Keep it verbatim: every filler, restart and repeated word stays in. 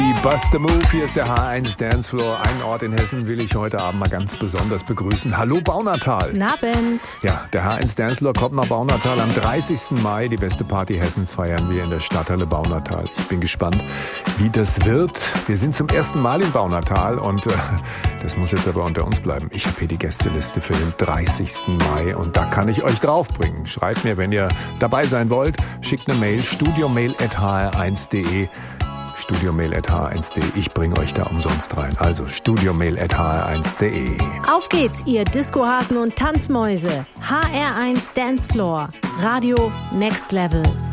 Bust the Move, hier ist der H eins Dancefloor. Einen Ort in Hessen will ich heute Abend mal ganz besonders begrüßen. Hallo Baunatal. Guten Abend. Ja, der H eins Dancefloor kommt nach Baunatal. Am dreißigsten Mai, die beste Party Hessens, feiern wir in der Stadthalle Baunatal. Ich bin gespannt, wie das wird. Wir sind zum ersten Mal in Baunatal und äh, das muss jetzt aber unter uns bleiben. Ich habe hier die Gästeliste für den dreißigsten Mai und da kann ich euch draufbringen. Schreibt mir, wenn ihr dabei sein wollt. Schickt eine Mail, studiomail at h r eins punkt d e. studiomail at h r eins punkt d e. Ich bringe euch da umsonst rein. Also studiomail at h r eins punkt d e. Auf geht's, ihr Discohasen und Tanzmäuse. H R eins Dancefloor. Radio Next Level.